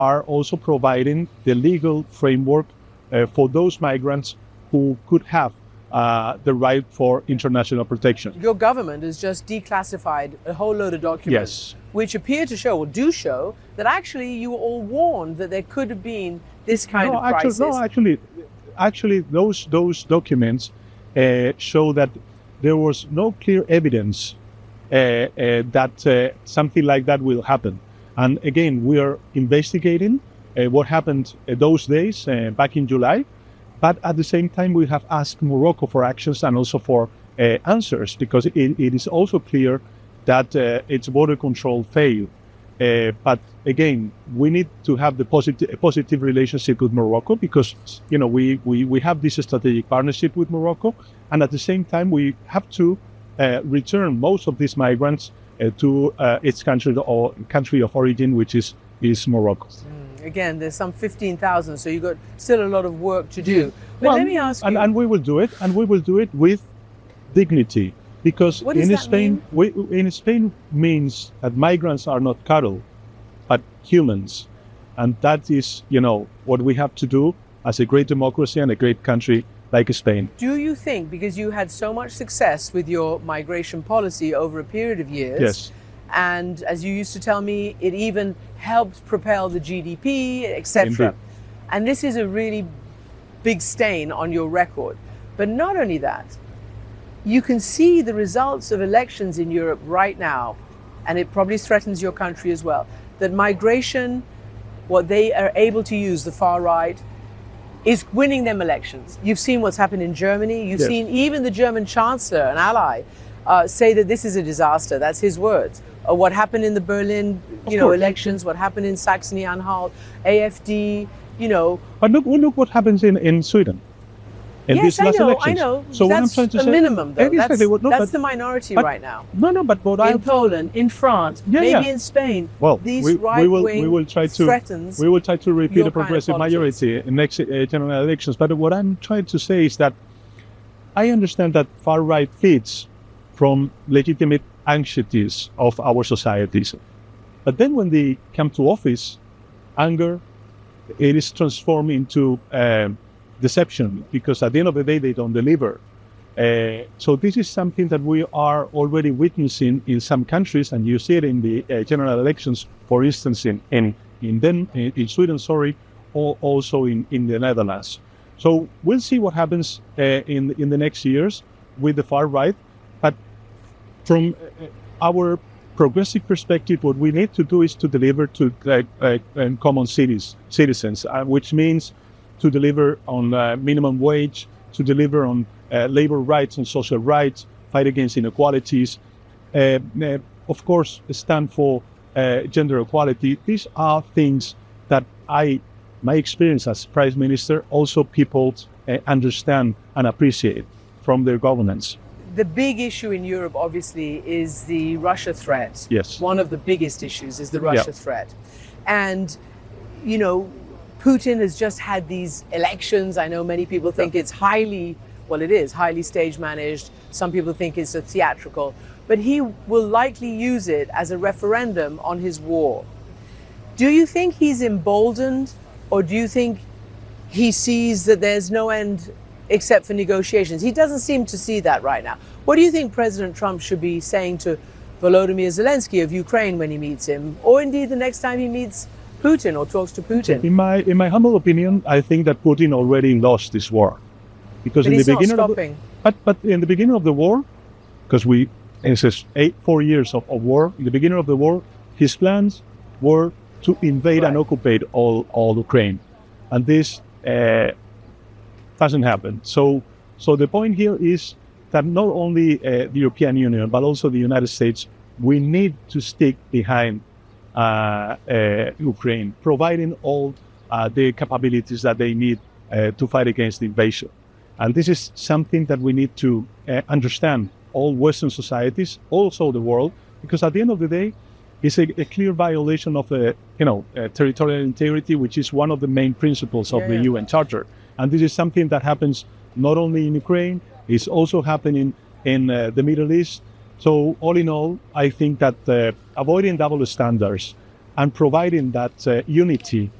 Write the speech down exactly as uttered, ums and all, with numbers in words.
are also providing the legal framework uh, for those migrants who could have uh, the right for international protection. Your government has just declassified a whole load of documents, Yes. which appear to show, or do show, that actually you were all warned that there could have been this kind no, of actually, crisis. No, actually, actually, those those documents uh, show that there was no clear evidence uh, uh, that uh, something like that will happen. And again, we are investigating uh, what happened uh, those days uh, back in July. But at the same time, we have asked Morocco for actions and also for uh, answers, because it, it is also clear that uh, its border control failed. Uh, but again, we need to have the positive positive relationship with Morocco, because you know we, we, we have this strategic partnership with Morocco, and at the same time we have to uh, return most of these migrants uh, to uh, its country or country of origin, which is is Morocco. Mm, again, there's some fifteen thousand, so you've got still a lot of work to do. But well, let me ask and, you, and we will do it, and we will do it with dignity. Because What does in that Spain, we, in Spain means that migrants are not cattle, but humans, and that is, you know, what we have to do as a great democracy and a great country like Spain. do you think, because you had so much success with your migration policy over a period of years, Yes. and as you used to tell me, it even helped propel the G D P, et cetera. Indeed. And this is a really big stain on your record. But not only that, you can see the results of elections in Europe right now, and it probably threatens your country as well, that migration, what they are able to use, the far right, is winning them elections. You've seen what's happened in Germany. You've Yes. seen even the German chancellor, an ally, uh, say that this is a disaster. That's his words. Uh, what happened in the Berlin, you Of know, course. elections, what happened in Saxony-Anhalt, A F D, you know. But look, look what happens in, in Sweden. In Yes, these I last know, elections. I know. So what I'm That's trying to a say, minimum, though. Exactly, That's, well, no, that's but- the minority but- right now. No, no, but what I In Poland, in France, Yeah, maybe yeah. in Spain, well, these we, right we will wing we will try to threatens we will try to repeat your a kind of progressive politics. majority in next uh, general elections. But what I'm trying to say is that I understand that far right fits from legitimate anxieties of our societies, but then when they come to office, anger it is transformed into um, deception, because at the end of the day they don't deliver. Uh, so this is something that we are already witnessing in some countries, and you see it in the uh, general elections, for instance, in in in, Den- in, in Sweden, sorry, or also in, in the Netherlands. So we'll see what happens uh, in in the next years with the far right. But from uh, our progressive perspective, what we need to do is to deliver to uh, uh, common cities, citizens, uh, which means to deliver on uh, minimum wage, to deliver on uh, labor rights and social rights, fight against inequalities, uh, uh, of course, stand for uh, gender equality. These are things that I, my experience as Prime Minister, also people uh, understand and appreciate from their governance. The big issue in Europe, obviously, is the Russia threat. Yes. One of the biggest issues is the Russia Yeah. threat. And, you know, Putin has just had these elections. I know many people think it's highly, well, it is highly stage managed. Some people think it's a theatrical. But he will likely use it as a referendum on his war. Do you think he's emboldened, or do you think he sees that there's no end except for negotiations? He doesn't seem to see that right now. What do you think President Trump should be saying to Volodymyr Zelensky of Ukraine when he meets him, or indeed the next time he meets Putin or talks to Putin? In my in my humble opinion, I think that Putin already lost this war, because But in he's the not beginning stopping. of the, but but in the beginning of the war, because we it says eight four years of, of war. In the beginning of the war, his plans were to invade and Right. occupy all all Ukraine, and this uh, hasn't happened. So so the point here is that not only uh, the European Union but also the United States, we need to stick behind uh, uh, Ukraine, providing all uh, the capabilities that they need uh, to fight against the invasion. And this is something that we need to uh, understand, all Western societies, also the world, because at the end of the day, it's a, a clear violation of the, you know, uh, territorial integrity, which is one of the main principles of Yeah, the yeah. U N Charter. And this is something that happens not only in Ukraine, it's also happening in uh, the Middle East. So all in all, I think that uh, avoiding double standards and providing that uh, unity